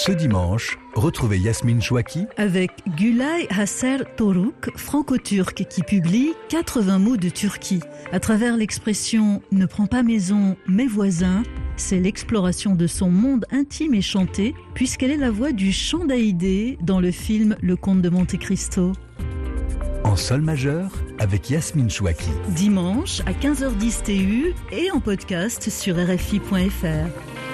Ce dimanche, retrouvez Yasmine Chouaki avec Gülay Hasser Toruk, franco-turc, qui publie 80 mots de Turquie. À travers l'expression « ne prends pas maison, mais voisin », c'est l'exploration de son monde intime et chanté, puisqu'elle est la voix du chant d'Haïdé dans le film Le Comte de Monte Cristo. En sol majeur avec Yasmine Chouaki. Dimanche à 15h10 TU et en podcast sur RFI.fr.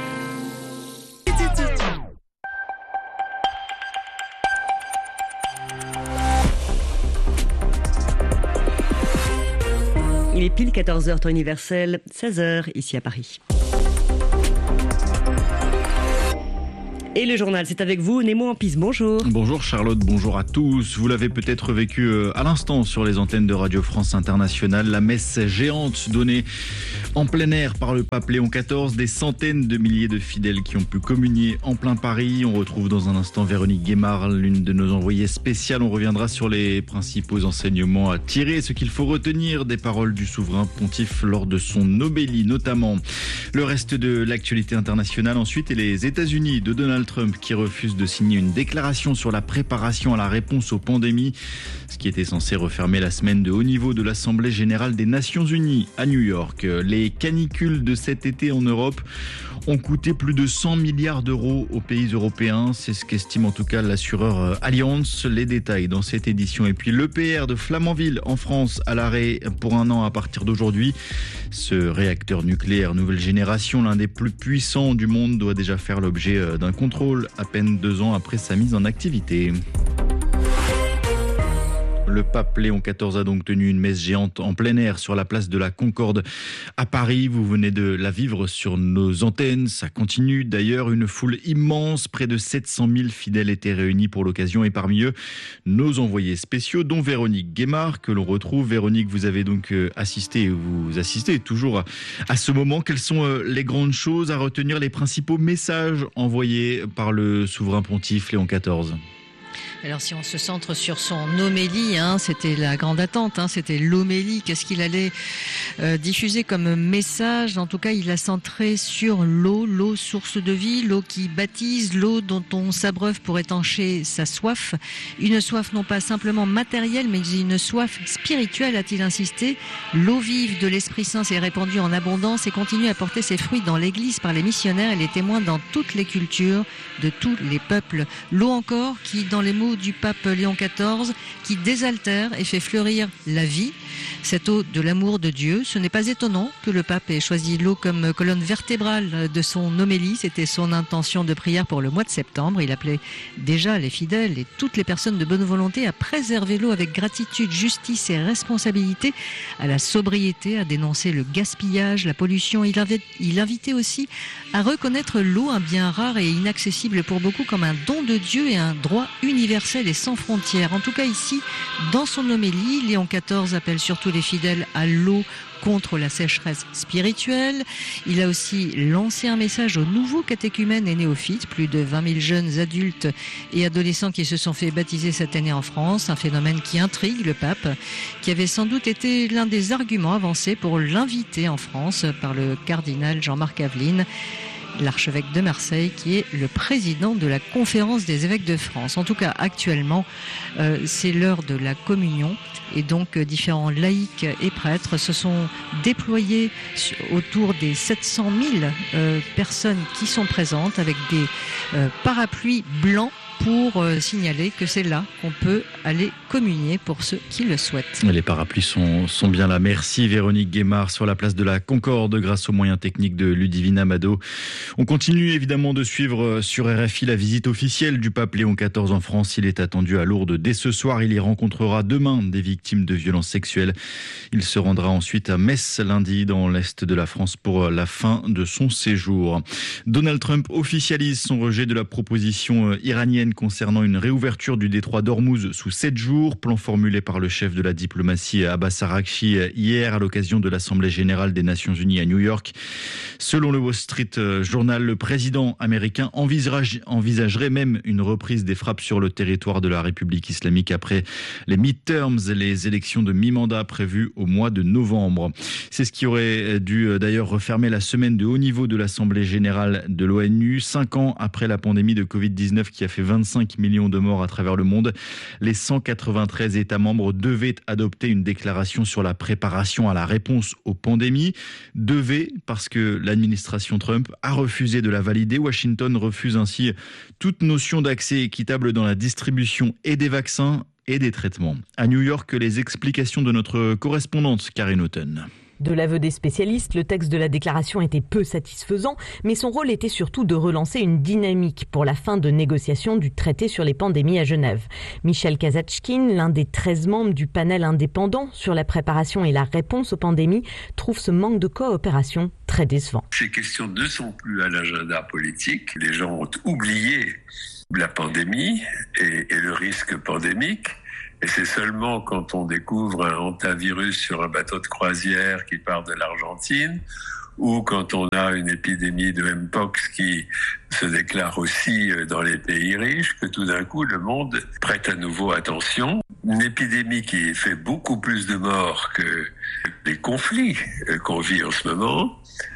Il est pile 14h temps universel, 16h ici à Paris. Et le journal, c'est avec vous, Nemo Ampis, bonjour. Bonjour Charlotte, bonjour à tous. Vous l'avez peut-être vécu à l'instant sur les antennes de Radio France Internationale. La messe géante donnée en plein air par le pape Léon XIV. Des centaines de milliers de fidèles qui ont pu communier en plein Paris. On retrouve dans un instant Véronique Guémard, l'une de nos envoyées spéciales. On reviendra sur les principaux enseignements à tirer, ce qu'il faut retenir des paroles du souverain pontife lors de son homélie notamment. Le reste de l'actualité internationale ensuite et les États-Unis de Donald Trump qui refuse de signer une déclaration sur la préparation à la réponse aux pandémies, ce qui était censé refermer la semaine de haut niveau de l'Assemblée générale des Nations Unies à New York. Les canicules de cet été en Europe ont coûté plus de 100 milliards d'euros aux pays européens. C'est ce qu'estime en tout cas l'assureur Allianz. Les détails dans cette édition. Et puis l'EPR de Flamanville en France à l'arrêt pour un an à partir d'aujourd'hui. Ce réacteur nucléaire nouvelle génération, l'un des plus puissants du monde, doit déjà faire l'objet d'un contrôle à peine 2 ans après sa mise en activité. Le pape Léon XIV a donc tenu une messe géante en plein air sur la place de la Concorde à Paris. Vous venez de la vivre sur nos antennes. Ça continue d'ailleurs, une foule immense. Près de 700 000 fidèles étaient réunis pour l'occasion et parmi eux, nos envoyés spéciaux, dont Véronique Guémard, que l'on retrouve. Véronique, vous avez donc vous assistez toujours à ce moment. Quelles sont les grandes choses à retenir, les principaux messages envoyés par le souverain pontife Léon XIV ? Alors si on se centre sur son homélie, c'était la grande attente, c'était l'homélie, qu'est-ce qu'il allait diffuser comme message. En tout cas, il a centré sur l'eau source de vie, l'eau qui baptise, l'eau dont on s'abreuve pour étancher sa soif. Une soif non pas simplement matérielle, mais une soif spirituelle, a-t-il insisté. L'eau vive de l'Esprit Saint s'est répandue en abondance et continue à porter ses fruits dans l'Église par les missionnaires et les témoins dans toutes les cultures, de tous les peuples. L'eau encore qui, dans les mots du pape Léon XIV, qui désaltère et fait fleurir la vie, cette eau de l'amour de Dieu. Ce n'est pas étonnant que le pape ait choisi l'eau comme colonne vertébrale de son homélie. C'était son intention de prière pour le mois de septembre. Il appelait déjà les fidèles et toutes les personnes de bonne volonté à préserver l'eau avec gratitude, justice et responsabilité, à la sobriété, à dénoncer le gaspillage, la pollution. Il invitait aussi à reconnaître l'eau, un bien rare et inaccessible pour beaucoup, comme un don de Dieu et un droit universel et sans frontières. En tout cas ici, dans son homélie, Léon XIV appelle surtout les fidèles à l'eau contre la sécheresse spirituelle. Il a aussi lancé un message aux nouveaux catéchumènes et néophytes, plus de 20 000 jeunes adultes et adolescents qui se sont fait baptiser cette année en France, un phénomène qui intrigue le pape, qui avait sans doute été l'un des arguments avancés pour l'inviter en France par le cardinal Jean-Marc Aveline, l'archevêque de Marseille, qui est le président de la conférence des évêques de France. En tout cas, actuellement, c'est l'heure de la communion et donc différents laïcs et prêtres se sont déployés autour des 700 000 personnes qui sont présentes avec des parapluies blancs pour signaler que c'est là qu'on peut aller communier pour ceux qui le souhaitent. Les parapluies sont bien là. Merci Véronique Guémard sur la place de la Concorde grâce aux moyens techniques de Ludivine Amado. On continue évidemment de suivre sur RFI la visite officielle du pape Léon XIV en France. Il est attendu à Lourdes dès ce soir. Il y rencontrera demain des victimes de violences sexuelles. Il se rendra ensuite à Metz lundi dans l'est de la France pour la fin de son séjour. Donald Trump officialise son rejet de la proposition iranienne américaine concernant une réouverture du détroit d'Ormuz sous 7 jours. Plan formulé par le chef de la diplomatie Abbas Araghchi hier à l'occasion de l'Assemblée générale des Nations Unies à New York. Selon le Wall Street Journal, le président américain envisagerait même une reprise des frappes sur le territoire de la République islamique après les midterms, les élections de mi-mandat prévues au mois de novembre. C'est ce qui aurait dû d'ailleurs refermer la semaine de haut niveau de l'Assemblée générale de l'ONU. 5 ans après la pandémie de Covid-19 qui a fait 25 millions de morts à travers le monde, les 193 États membres devaient adopter une déclaration sur la préparation à la réponse aux pandémies. Devaient parce que l'administration Trump a refusé de la valider. Washington refuse ainsi toute notion d'accès équitable dans la distribution et des vaccins et des traitements. À New York, les explications de notre correspondante Karine Houghton. De l'aveu des spécialistes, le texte de la déclaration était peu satisfaisant, mais son rôle était surtout de relancer une dynamique pour la fin de négociation du traité sur les pandémies à Genève. Michel Kazatchkine, l'un des 13 membres du panel indépendant sur la préparation et la réponse aux pandémies, trouve ce manque de coopération très décevant. Ces questions ne sont plus à l'agenda politique. Les gens ont oublié la pandémie et le risque pandémique. Et c'est seulement quand on découvre un hantavirus sur un bateau de croisière qui part de l'Argentine ou quand on a une épidémie de Mpox qui se déclare aussi dans les pays riches que tout d'un coup le monde prête à nouveau attention. Une épidémie qui fait beaucoup plus de morts que les conflits qu'on vit en ce moment.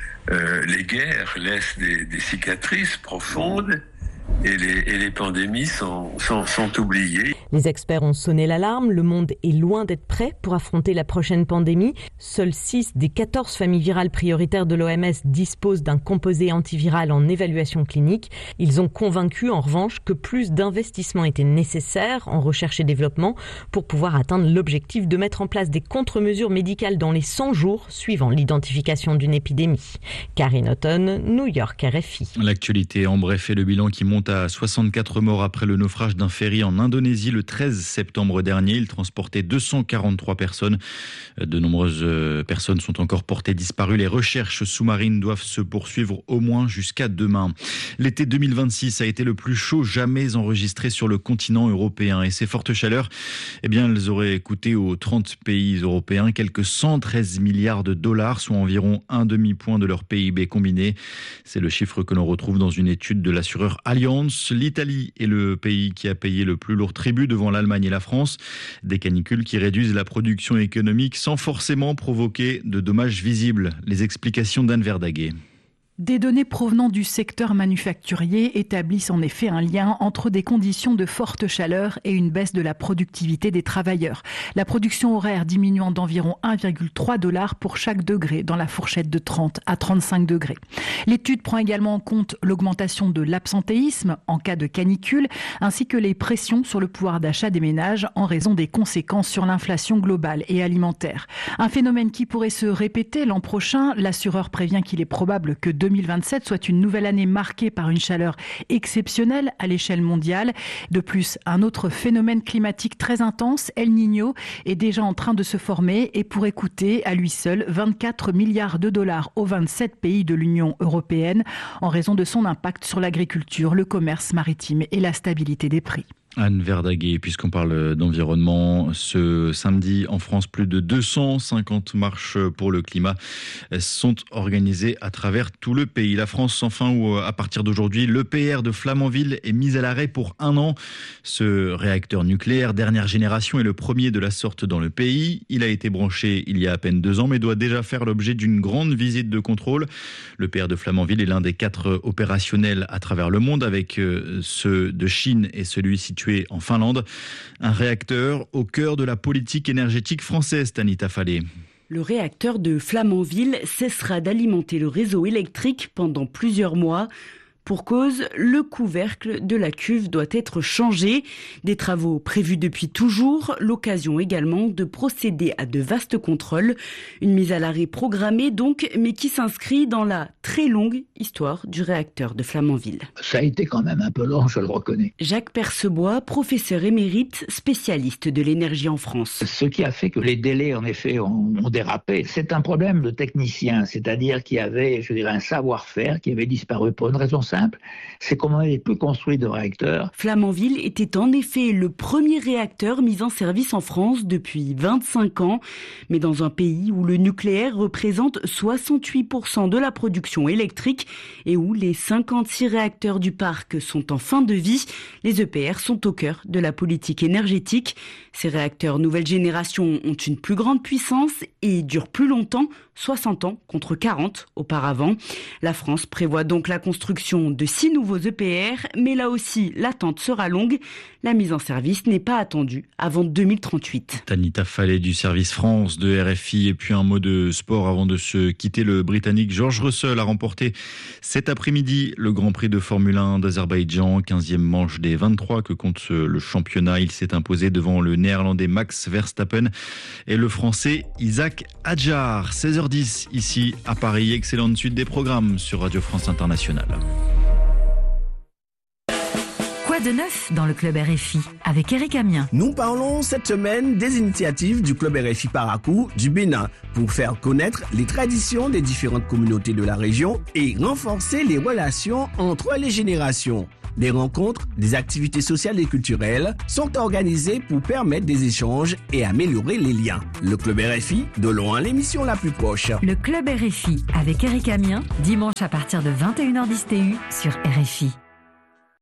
Les guerres laissent des cicatrices profondes. Et les pandémies sont oubliées. Les experts ont sonné l'alarme. Le monde est loin d'être prêt pour affronter la prochaine pandémie. Seules 6 des 14 familles virales prioritaires de l'OMS disposent d'un composé antiviral en évaluation clinique. Ils ont convaincu en revanche que plus d'investissements étaient nécessaires en recherche et développement pour pouvoir atteindre l'objectif de mettre en place des contre-mesures médicales dans les 100 jours suivant l'identification d'une épidémie. Karine Houghton, New York, RFI. L'actualité en bref est le bilan qui monte à 64 morts après le naufrage d'un ferry en Indonésie le 13 septembre dernier. Il transportait 243 personnes. De nombreuses personnes sont encore portées disparues. Les recherches sous-marines doivent se poursuivre au moins jusqu'à demain. L'été 2026 a été le plus chaud jamais enregistré sur le continent européen. Et ces fortes chaleurs, elles auraient coûté aux 30 pays européens quelques 113 milliards de dollars, soit environ un demi-point de leur PIB combiné. C'est le chiffre que l'on retrouve dans une étude de l'assureur Allianz. L'Italie est le pays qui a payé le plus lourd tribut devant l'Allemagne et la France. Des canicules qui réduisent la production économique sans forcément provoquer de dommages visibles. Les explications d'Anne Verdaguet. Des données provenant du secteur manufacturier établissent en effet un lien entre des conditions de forte chaleur et une baisse de la productivité des travailleurs. La production horaire diminuant d'environ 1,3 $ pour chaque degré dans la fourchette de 30 à 35 degrés. L'étude prend également en compte l'augmentation de l'absentéisme en cas de canicule ainsi que les pressions sur le pouvoir d'achat des ménages en raison des conséquences sur l'inflation globale et alimentaire. Un phénomène qui pourrait se répéter l'an prochain. L'assureur prévient qu'il est probable que 2027 soit une nouvelle année marquée par une chaleur exceptionnelle à l'échelle mondiale. De plus, un autre phénomène climatique très intense, El Niño, est déjà en train de se former et pourrait coûter à lui seul 24 milliards de dollars aux 27 pays de l'Union européenne en raison de son impact sur l'agriculture, le commerce maritime et la stabilité des prix. Anne Verdaguet, puisqu'on parle d'environnement, ce samedi en France, plus de 250 marches pour le climat sont organisées à travers tout le pays. La France, enfin, où à partir d'aujourd'hui, l'EPR de Flamanville est mis à l'arrêt pour 1 an. Ce réacteur nucléaire dernière génération est le premier de la sorte dans le pays. Il a été branché il y a à peine 2 ans, mais doit déjà faire l'objet d'une grande visite de contrôle. L'EPR de Flamanville est l'un des 4 opérationnels à travers le monde, avec ceux de Chine et celui situé en Finlande. Un réacteur au cœur de la politique énergétique française, Tanita Fallet. Le réacteur de Flamanville cessera d'alimenter le réseau électrique pendant plusieurs mois. Pour cause, le couvercle de la cuve doit être changé. Des travaux prévus depuis toujours, l'occasion également de procéder à de vastes contrôles. Une mise à l'arrêt programmée donc, mais qui s'inscrit dans la très longue histoire du réacteur de Flamanville. Ça a été quand même un peu long, je le reconnais. Jacques Percebois, professeur émérite, spécialiste de l'énergie en France. Ce qui a fait que les délais, en effet, ont dérapé, c'est un problème de technicien, c'est-à-dire qu'il y avait, un savoir-faire qui avait disparu pour une raison simple. simple, c'est qu'on n'avait plus construit de réacteurs. Flamanville était en effet le premier réacteur mis en service en France depuis 25 ans. Mais dans un pays où le nucléaire représente 68% de la production électrique et où les 56 réacteurs du parc sont en fin de vie, les EPR sont au cœur de la politique énergétique. Ces réacteurs nouvelle génération ont une plus grande puissance et durent plus longtemps, 60 ans contre 40 auparavant. La France prévoit donc la construction de 6 nouveaux EPR, mais là aussi, l'attente sera longue. La mise en service n'est pas attendue avant 2038. Tanita Fallet du service France de RFI. Et puis un mot de sport avant de se quitter. Le Britannique George Russell a remporté cet après-midi le Grand Prix de Formule 1 d'Azerbaïdjan, 15e manche des 23 que compte le championnat. Il s'est imposé devant le Néerlandais Max Verstappen et le Français Isaac Hadjar. 16h10 ici à Paris. Excellente suite des programmes sur Radio France Internationale. Quoi de neuf dans le Club RFI avec Eric Amien? Nous parlons cette semaine des initiatives du Club RFI Parakou du Bénin pour faire connaître les traditions des différentes communautés de la région et renforcer les relations entre les générations. Des rencontres, des activités sociales et culturelles sont organisées pour permettre des échanges et améliorer les liens. Le Club RFI, de loin l'émission la plus proche. Le Club RFI avec Eric Amien, dimanche à partir de 21h10 TU sur RFI.